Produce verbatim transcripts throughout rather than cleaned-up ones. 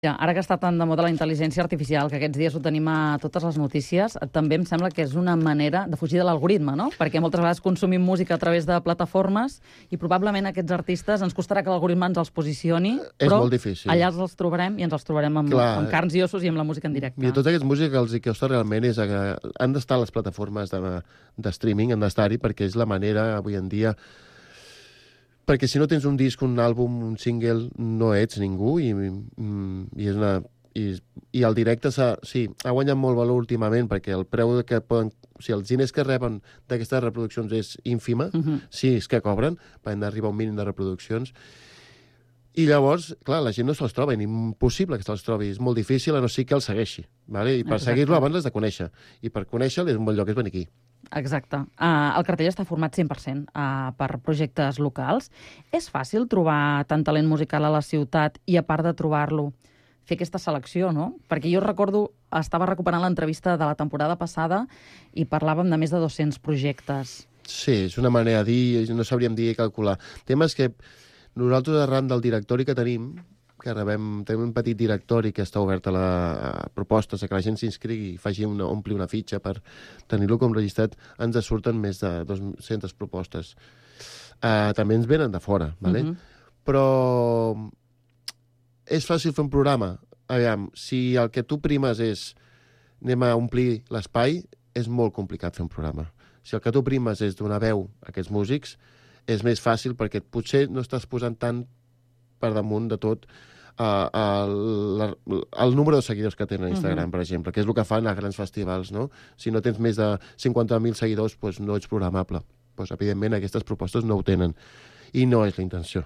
Ja, ara que està tan de moda la intel·ligència artificial, que aquests dies ho tenim a totes les notícies, també em sembla que és una manera de fugir de l'algoritme, no? Perquè moltes vegades consumim música a través de plataformes i probablement aquests artistes ens costarà que l'algoritme ens els posicioni, És però molt difícil. allà els trobarem i ens els trobarem amb, Clar. amb carns i ossos i amb la música en directe. I a tots aquests músics els hi costa realment és que han d'estar a les plataformes de, de streaming, han d'estar-hi, perquè és la manera, avui en dia... Perquè si no tens un disc, un àlbum, un single, no ets ningú i, i és una... I, i el directe sí, ha guanyat molt valor últimament perquè el preu que poden... O sigui, els diners que reben d'aquestes reproduccions és ínfima, uh -huh. sí, és que cobren, per d'arribar a un mínim de reproduccions. I llavors, clar, la gent no se'ls troba, ni impossible que se'ls trobi, és molt difícil, a no ser que el segueixi, vale? I per seguir-lo abans l'has de conèixer, i per conèixer-lo és un bon lloc, és venir aquí. Exacte. Uh, el cartell està format cent per cent uh, per projectes locals. És fàcil trobar tant talent musical a la ciutat i, a part de trobar-lo, fer aquesta selecció, no? Perquè jo recordo, estava recuperant l'entrevista de la temporada passada i parlàvem de més de dos-cents projectes. Sí, és una manera de dir, no sabríem dir i calcular. El tema és que nosaltres, arran del directori que tenim, que rebem, tenim un petit directori que està obert a, la, a propostes, a que la gent s'inscrigui i faci una, ompli una fitxa per tenir-lo com registrat, ens surten més de dues-centes propostes. Uh, també ens venen de fora, ¿vale? Uh-huh. Però és fàcil fer un programa. Aviam, si el que tu primes és anem a omplir l'espai, és molt complicat fer un programa. Si el que tu primes és donar veu a aquests músics, és més fàcil perquè potser no estàs posant tant per damunt de tot uh, el, el número de seguidors que tenen a Instagram, uh-huh. per exemple, que és el que fan a grans festivals, no? Si no tens més de cinquanta mil seguidors, doncs no ets programable. Doncs, evidentment, aquestes propostes no ho tenen. I no és la intenció.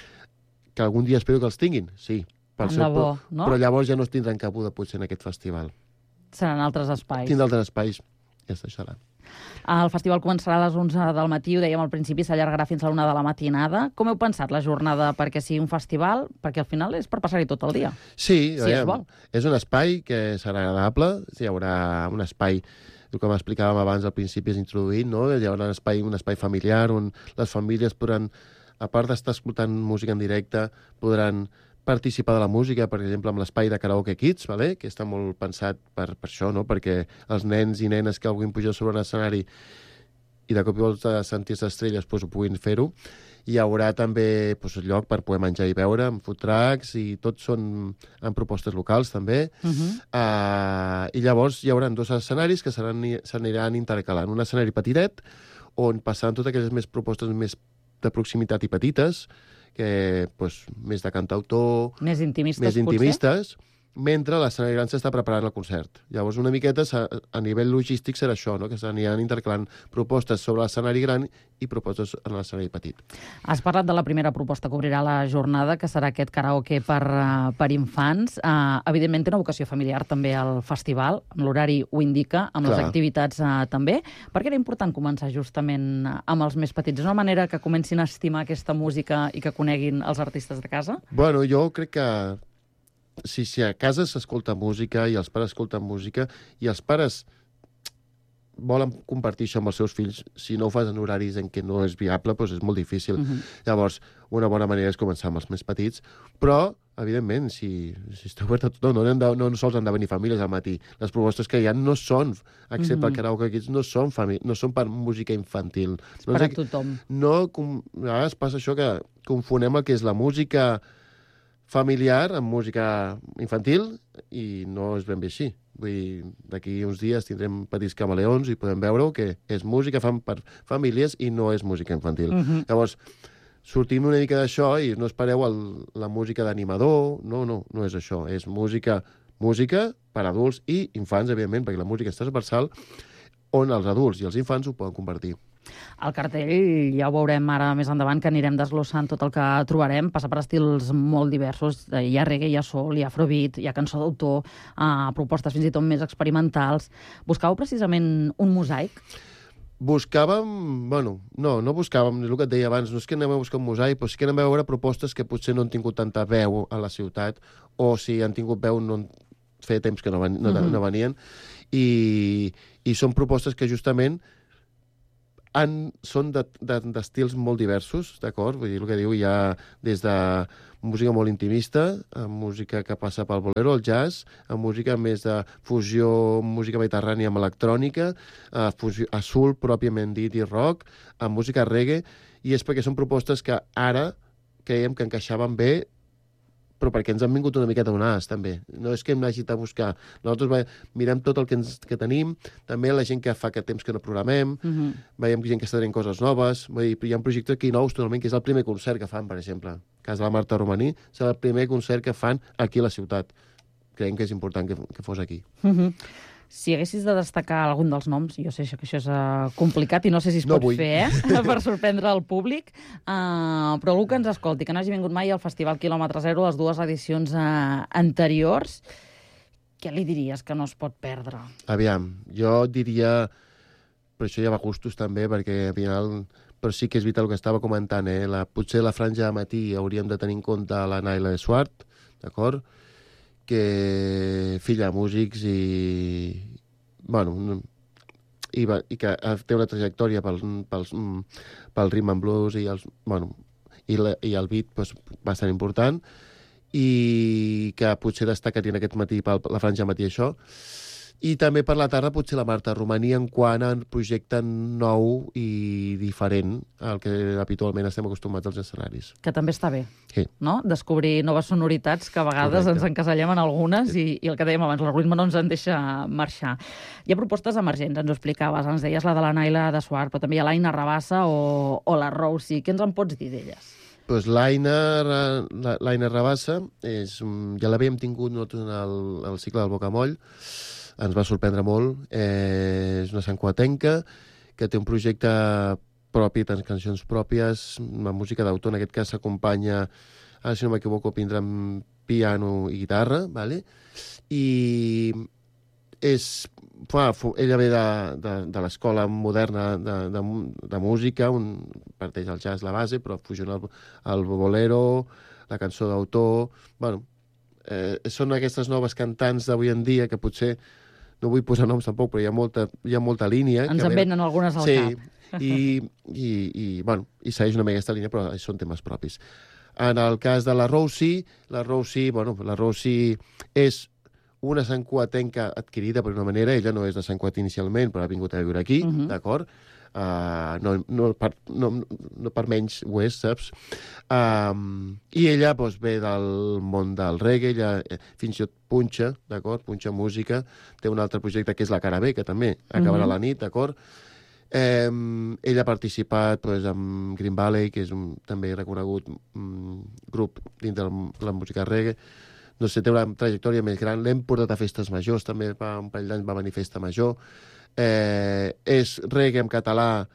Que algun dia espero que els tinguin, sí. Pel seu, bo, però, no? Però llavors ja no es tindran cabuda, potser, en aquest festival. Seran altres espais. Tindran altres espais, ja es deixarà. El festival començarà a les onze del matí, ho dèiem al principi, s'allargarà fins a l'una de la matinada. Com heu pensat la jornada perquè sigui un festival? Perquè al final és per passar-hi tot el dia. Sí, si veiem, es vol. És un espai que serà agradable, hi haurà un espai, com explicàvem abans al principi, és introduït, no? Hi haurà un espai, un espai familiar on les famílies podran, a part d'estar escoltant música en directe, podran participar de la música, per exemple, amb l'espai de Karaoke Kids, vale? Que està molt pensat per, per això, no? Perquè els nens i nenes que vulguin pujar sobre un escenari i de cop i volta sentir-se estrelles doncs, ho puguin fer-ho. Hi haurà també doncs, lloc per poder menjar i beure, amb food trucks, i tots són en propostes locals, també. Uh -huh. uh, I llavors hi haurà dos escenaris que s'aniran intercalant. Un escenari petitet, on passaran totes aquelles més propostes més de proximitat i petites, que, doncs, més de cantautor... Més intimistes, més intimistes, potser? Mentre l'escenari gran s'està preparant el concert. Llavors, una miqueta, a nivell logístic, serà això, no? Que s'aniran intercalant propostes sobre l'escenari gran i propostes en l'escenari petit. Has parlat de la primera proposta que obrirà la jornada, que serà aquest karaoke per, uh, per infants. Uh, evidentment, té una vocació familiar també al festival, amb l'horari ho indica, amb Clar. les activitats uh, també. Per què era important començar justament amb els més petits? És una manera que comencin a estimar aquesta música i que coneguin els artistes de casa? Bueno, jo crec que Si, si a casa s'escolta música i els pares escolten música i els pares volen compartir això amb els seus fills, si no ho fas en horaris en què no és viable, doncs és molt difícil. Uh-huh. Llavors, una bona manera és començar amb els més petits, però, evidentment, si, si està obert a tothom, no, no, no, no sols han de venir famílies al matí. Les propostes que hi ha no són, excepte uh-huh. el karaoke Kids, no són, no són per música infantil. És no per a tothom. No, com, a vegades passa això que confonem el que és la música familiar amb música infantil i no és ben bé així. Vull dir, d'aquí uns dies tindrem petits camaleons i podem veure que és música fan per famílies i no és música infantil. Uh-huh. Llavors, sortim una mica d'això i no espereu el, la música d'animador, no, no, no és això. És música, música per adults i infants, evidentment, perquè la música és transversal, on els adults i els infants ho poden compartir. El cartell ja ho veurem ara més endavant, que anirem desglossant tot el que trobarem. Passa per estils molt diversos. Hi ha reggae, hi ha soul, hi ha afrobeat, hi ha cançó d'autor, uh, propostes fins i tot més experimentals. Buscàveu precisament un mosaic? Buscàvem... Bueno, no, no buscàvem, és el que et deia abans, no és que anem a buscar un mosaic, però sí que anem a veure propostes que potser no han tingut tanta veu a la ciutat, o si han tingut veu no feia temps que no, ven, no, uh-huh. no venien, i, i són propostes que justament han, són d'estils de, de, molt diversos, d'acord? Vull dir, el que diu, hi ha des de música molt intimista, a música que passa pel bolero, el jazz, a música més de fusió, música mediterrània amb electrònica, a, fusió, a soul, pròpiament dit, i rock, a música reggae, i és perquè són propostes que ara creiem que encaixaven bé, però perquè ens han vingut una miqueta donades, també. No és que hem hagi de buscar. Nosaltres mirem tot el que, ens, que tenim, també la gent que fa que temps que no programem, uh-huh. veiem gent que està tenint coses noves, vull dir, hi ha un projecte aquí nous, totalment, que és el primer concert que fan, per exemple. El cas de la Marta Romaní, és el primer concert que fan aquí a la ciutat. Creiem que és important que, que fos aquí. Uh-huh. Si haguessis de destacar algun dels noms, jo sé que això és uh, complicat i no sé si es no pot vull. fer, eh? per sorprendre el públic, uh, però algú que ens escolti, que no hagi vingut mai al Festival Quilòmetre Zero, les dues edicions uh, anteriors, què li diries que no es pot perdre? Aviam, jo diria, però això ja va a gustos també, perquè al final, però sí que és vital el que estava comentant, eh? la, potser la franja de matí hauríem de tenir en compte la Naila de Suart, d'acord? Que filla de músics i, bueno, i, i que té una trajectòria pel, pel, pel rhythm and blues i, els, bueno, i, la, i el beat pues, bastant important, i que potser destacarien aquest matí per la franja matí això. I també per la tarda potser la Marta Romaní en quant a projecte nou i diferent al que habitualment estem acostumats als escenaris. Que també està bé, sí. no? Descobrir noves sonoritats que a vegades Correcte. Ens encasellem en algunes sí. i, i el que dèiem abans, el ritme no ens en deixa marxar. Hi ha propostes emergents, ens ho explicaves, ens deies la de la Naila de Suart, però també hi ha l'Aina Rabassa o, o la Rousy. Què ens en pots dir d'elles? Pues l'Aina l'Aina Rabassa és, ja l'havíem tingut en el, el cicle del Bocamoll, ens va sorprendre molt. Eh, és una santcugatenca que té un projecte propi, tants cançons pròpies, una música d'autor, en aquest cas s'acompanya, ara si no m'equivoco, vindrà amb piano i guitarra, ¿vale? I és, fa, ella ve de, de, de l'escola moderna de, de, de música, un, parteix el jazz la base, però fusiona el, el bolero, la cançó d'autor, bueno, eh, són aquestes noves cantants d'avui en dia que potser no vull posar noms tampoc, però hi ha molta, hi ha molta línia. Ens en venen algunes al sí, cap. I, i, i, bueno, i segueix una mica aquesta línia, però són temes propis. En el cas de la Rousy, la Rousy, bueno, la Rousy és una santcugatenca adquirida per una manera, ella no és de Sant Cugat inicialment, però ha vingut a viure aquí, uh -huh. d'acord? Uh, no, no, per, no, no per menys ho és, saps? Um, I ella doncs, ve del món del reggae, ella eh, fins i tot punxa, d'acord? Punxa música. Té un altre projecte que és la Cara B, que també acabarà uh -huh. la nit, d'acord? Um, ella ha participat doncs, amb Green Valley, que és un també reconegut um, grup dintre de la música reggae. No sé, té una trajectòria més gran. L'hem portat a festes majors, també fa un parell d'anys va venir festa major. Eh, és reggae en català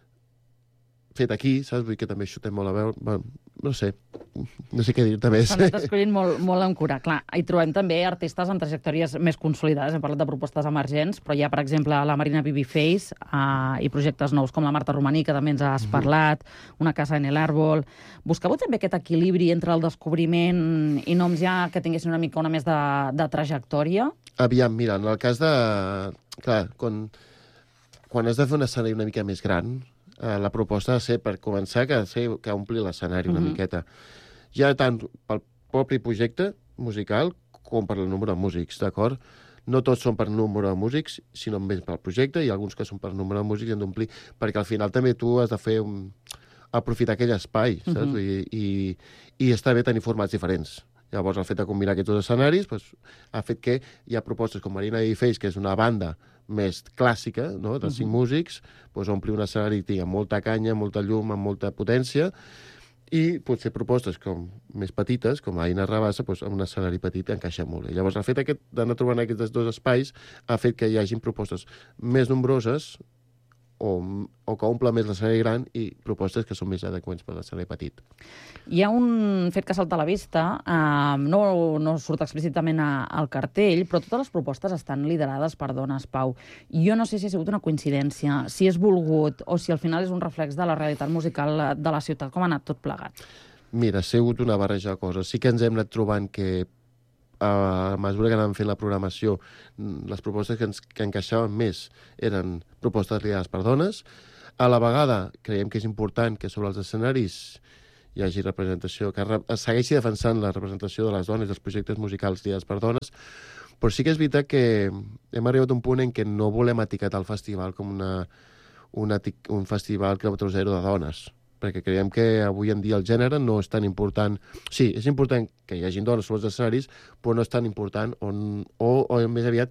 fet aquí, saps? Vull dir que també això té molt a veure. Bueno, no sé, no sé què dir-te més. S'han estat escollint molt, molt amb cura. Clar, hi trobem també artistes amb trajectòries més consolidades. Hem parlat de propostes emergents, però hi ha, per exemple, la Marina Babyface uh, i projectes nous com la Marta Romaní, que també ens has parlat, Una casa en el árbol. Buscàveu també aquest equilibri entre el descobriment i noms ja que tinguessin una mica una més de, de trajectòria? Aviam, mira, en el cas de... Clar, quan, quan has de fer un escenari una mica més gran, eh, la proposta ha de ser, per començar, que, ser, que ompli l'escenari una uh -huh. miqueta. Ja tant pel propi projecte musical com per el número de músics, d'acord? No tots són per número de músics, sinó més pel projecte, i alguns que són per número de músics han d'omplir, perquè al final també tu has de fer un... aprofitar aquell espai, saps? Uh -huh. I, i, I està bé tenir formats diferents. Llavors, el fet de combinar aquests dos escenaris pues, ha fet que hi ha propostes com Marina Babyface, que és una banda més clàssica, no?, de cinc uh -huh. músics, pues, ompli un escenari amb molta canya, molta llum, amb molta potència, i potser propostes com més petites, com l'Aina Rabassa, pues, amb un escenari petit encaixa molt bé. Llavors, el fet aquest d'anar trobant aquests dos espais ha fet que hi hagin propostes més nombroses, o, o que omple més l'escenari gran, i propostes que són més adequats per l'escenari petit. Hi ha un fet que salta a la vista, eh, no, no surt explícitament a, al cartell, però totes les propostes estan liderades per dones, Pau. Jo no sé si ha sigut una coincidència, si és volgut, o si al final és un reflex de la realitat musical de la ciutat. Com ha anat tot plegat? Mira, ha sigut una barreja de coses. Sí que ens hem anat trobant que a mesura que anàvem fent la programació, les propostes que ens que encaixaven més eren propostes liderades per dones. A la vegada, creiem que és important que sobre els escenaris hi hagi representació, que es segueixi defensant la representació de les dones, dels projectes musicals guiats per dones, però sí que és veritat que hem arribat a un punt en què no volem etiquetar el festival com una, una, un festival quilòmetre zero de dones, perquè creiem que avui en dia el gènere no és tan important. Sí, és important que hi hagi dones sobre els escenaris, però no és tan important, on, o, o més aviat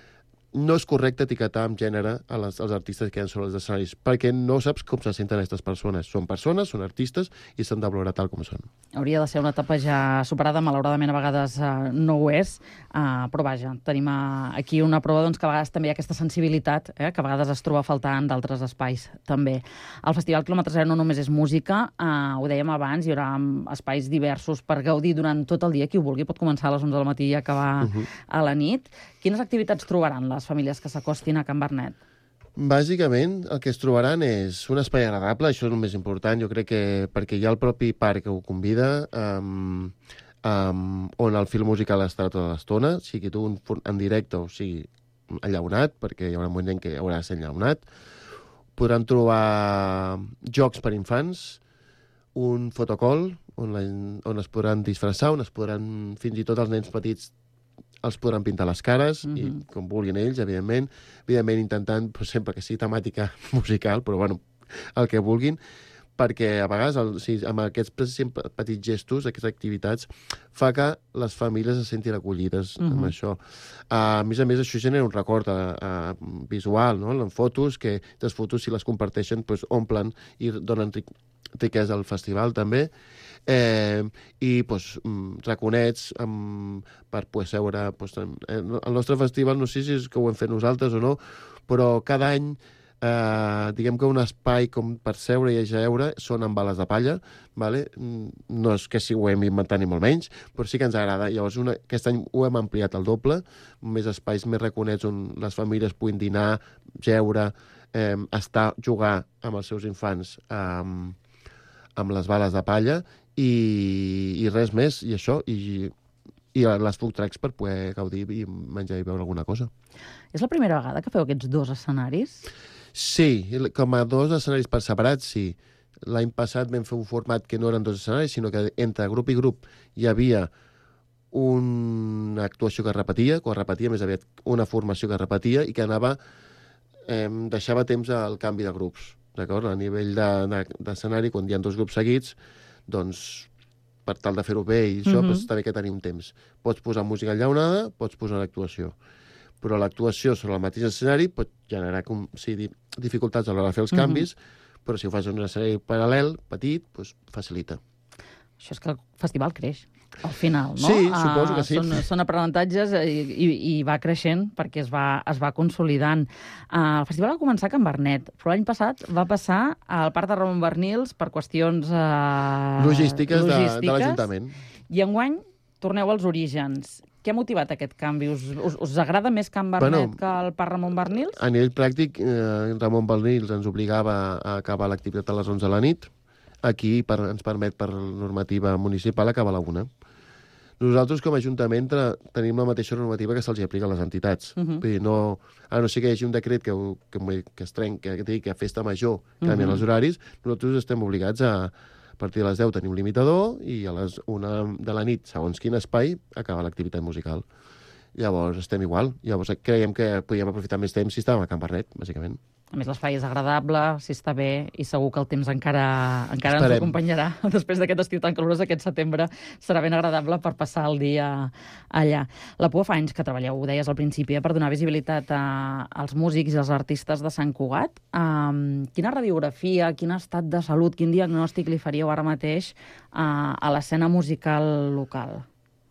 no és correcte etiquetar amb gènere a les, als artistes que hi ha sobre els escenaris, perquè no saps com se senten aquestes persones. Són persones, són artistes, i s'han de valorar tal com són. Hauria de ser una etapa ja superada, malauradament a vegades uh, no ho és, uh, però vaja, tenim uh, aquí una prova doncs, que a vegades també hi ha aquesta sensibilitat, eh, que a vegades es troba a faltar en d'altres espais també. El Festival Quilòmetre Zero no només és música, uh, ho dèiem abans, hi haurà espais diversos per gaudir durant tot el dia. Qui ho vulgui pot començar a les onze del matí i acabar uh-huh. a la nit. Quines activitats trobaran les famílies que s'acostin a Can Vernet? Bàsicament, el que es trobaran és un espai agradable, això és el més important, jo crec que perquè hi ha el propi parc que ho convida, um, um, on el fil musical estarà tota l'estona, sigui tu en directe o sigui enllaunat, perquè hi haurà un moment en què haurà de ser enllaunat. Podran trobar jocs per infants, un fotocall, on, la, on es podran disfressar, on es podran, fins i tot els nens petits, els podran pintar les cares, mm-hmm. i com vulguin ells, evidentment. Evidentment intentant, pues, sempre que sigui temàtica musical, però bueno, el que vulguin, perquè a vegades el, o sigui, amb aquests petits gestos, aquestes activitats, fa que les famílies se sentin acollides mm-hmm. amb això. Uh, a més a més, això genera un record uh, uh, visual, no? En fotos, que les fotos, si les comparteixen, pues, omplen i donen ric riquesa al festival, també. Eh, i pues, raconets um, per pues, seure pues, en, en el nostre festival, no sé si és que ho hem fet nosaltres o no, però cada any eh, diguem que un espai com per seure i ajeure són amb bales de palla, vale? No és que si ho hem inventat ni molt menys, però sí que ens agrada. Llavors una, aquest any ho hem ampliat al doble, més espais, més raconets on les famílies puguin dinar, jeure, eh, estar, jugar amb els seus infants eh, amb les bales de palla, i, i res més, i això, i, i les food trucks per poder gaudir i menjar i beure alguna cosa. És la primera vegada que feu aquests dos escenaris? Sí, com a dos escenaris per separat, sí. L'any passat vam fer un format que no eren dos escenaris, sinó que entre grup i grup hi havia una actuació que es repetia, que es repetia més aviat una formació que es repetia i que anava, eh, deixava temps al canvi de grups. D'acord? A nivell d'escenari, de, de, quan hi ha dos grups seguits, doncs, per tal de fer-ho bé i això, mm-hmm. doncs, està bé que tenim temps. Pots posar música enllaunada, pots posar l'actuació. Però l'actuació sobre el mateix escenari pot generar com, sí, dificultats a l'hora de fer els canvis, mm-hmm. però si ho fas en un escenari paral·lel, petit, doncs facilita. Això és que el festival creix, al final, no? Sí, suposo que sí. Uh, són, són aprenentatges i, i, i va creixent perquè es va, es va consolidant. Uh, el festival va començar a Can Vernet, però l'any passat va passar al Parc de Ramon Bernils per qüestions uh, logístiques, logístiques de, de l'Ajuntament. I enguany torneu als orígens. Què ha motivat aquest canvi? Us, us, us agrada més Can Vernet bueno, que el Parc Ramon Bernils? A nivell pràctic, eh, Ramon Bernils ens obligava a acabar l'activitat a les onze de la nit. Aquí per, ens permet per normativa municipal acabar a la una. Nosaltres, com a Ajuntament, tenim la mateixa normativa que se'ls aplica a les entitats. Uh-huh. Vull dir, no, a no ser que hi hagi un decret que, que, que es trenqui, que digui que a festa major canvien uh-huh. els horaris, nosaltres estem obligats a, a partir de les deu tenir un limitador i a les una de la nit, segons quin espai, acabar l'activitat musical. Llavors estem igual. Llavors creiem que podíem aprofitar més temps si estàvem a Can Vernet, bàsicament. A més, l'espai és agradable, si està bé, i segur que el temps encara, encara ens acompanyarà. Després d'aquest estiu tan calorós, aquest setembre serà ben agradable per passar el dia allà. La Pua fa anys que treballeu, ho deies al principi, eh, per donar visibilitat a, als músics i als artistes de Sant Cugat. Um, quina radiografia, quin estat de salut, quin diagnòstic li faríeu ara mateix uh, a l'escena musical local?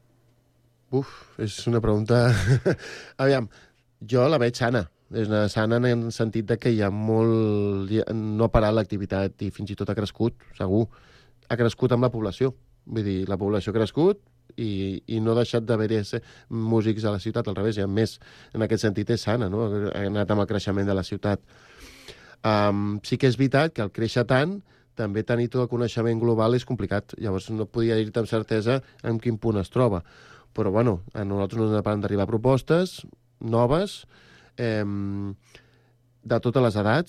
Uf, és una pregunta... Aviam, jo la veig sana. És una sana en el sentit de que hi ha molt... no ha parat l'activitat i fins i tot ha crescut, segur. Ha crescut amb la població. Vull dir, la població ha crescut i, i no ha deixat d'haver-hi músics a la ciutat, al revés, i a més, en aquest sentit és sana, no? Ha anat amb el creixement de la ciutat. Um, sí que és veritat que al créixer tant, també tenir tot el coneixement global és complicat. Llavors no podia dir-te amb certesa en quin punt es troba. Però, bueno, a nosaltres no ens paren d'arribar propostes noves, Eh, de totes les edats,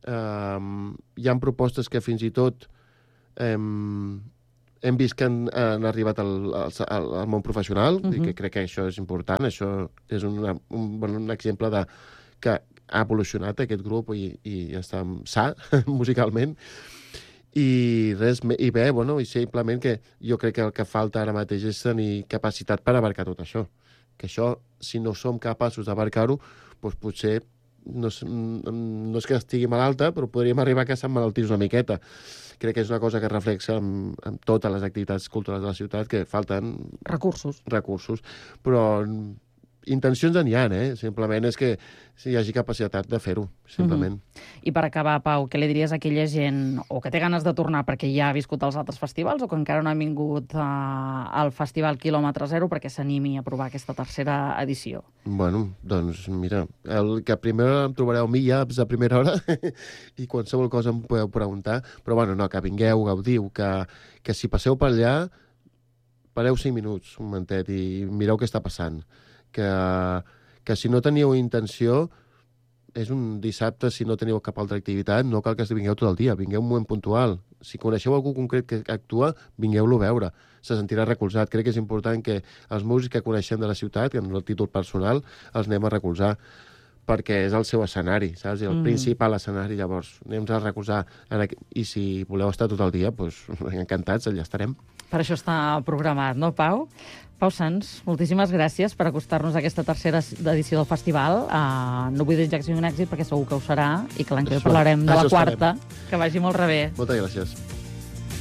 Um, hi ha propostes que fins i tot um, hem vist que han, han arribat al, al, al món professional, uh-huh. i que crec que això és important. Això és una, un, bueno, un exemple de que ha evolucionat aquest grup i, i està sa musicalment. I res més, i bé, bueno, i simplement que jo crec que el que falta ara mateix és tenir capacitat per abarcar tot això. Que això, si no som capaços d'abarcar-ho, doncs potser no, no és que estigui malalta, però podríem arribar a que s'emmalaltís una miqueta. Crec que és una cosa que reflexa en, en totes les activitats culturals de la ciutat, que falten recursos. recursos. Però intencions en hi ha, eh? Simplement és que hi hagi capacitat de fer-ho, simplement. Mm-hmm. I per acabar, Pau, què li diries a aquella gent o que té ganes de tornar perquè ja ha viscut els altres festivals o que encara no ha vingut uh, al Festival Quilòmetre Zero perquè s'animi a provar aquesta tercera edició? Bueno, doncs mira, el que primer em trobareu a mi ja a primera hora i qualsevol cosa em podeu preguntar, però bueno, no, que vingueu, gaudiu, que, que si passeu per allà, pareu cinc minuts, un momentet, i mireu què està passant. Que, que si no teniu intenció, és un dissabte, si no teniu cap altra activitat, no cal que vingueu tot el dia, vingueu un moment puntual. Si coneixeu algú concret que actua, vingueu-lo a veure. Se sentirà recolzat. Crec que és important que els músics que coneixem de la ciutat, que en el títol personal, els anem a recolzar, perquè és el seu escenari, saps? I el mm. principal escenari, llavors, anem a recolzar. Aqu... I si voleu estar tot el dia, doncs, encantats, allà estarem. Per això està programat, no, Pau? Pau Sans, moltíssimes gràcies per acostar-nos a aquesta tercera edició del festival. Uh, no vull desitjar que sigui un èxit, perquè segur que ho serà, i que l'any que ve parlarem de la quarta. Que vagi molt rebé. Moltes gràcies.